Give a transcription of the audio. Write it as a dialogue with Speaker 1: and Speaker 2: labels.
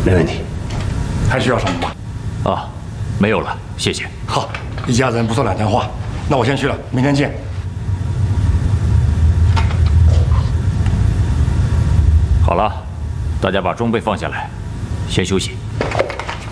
Speaker 1: 没问题。
Speaker 2: 还需要什么吗？
Speaker 3: 啊，没有了，谢谢。
Speaker 2: 好，一家人不说两家话，那我先去了，明天见。
Speaker 3: 好了，大家把装备放下来，先休息。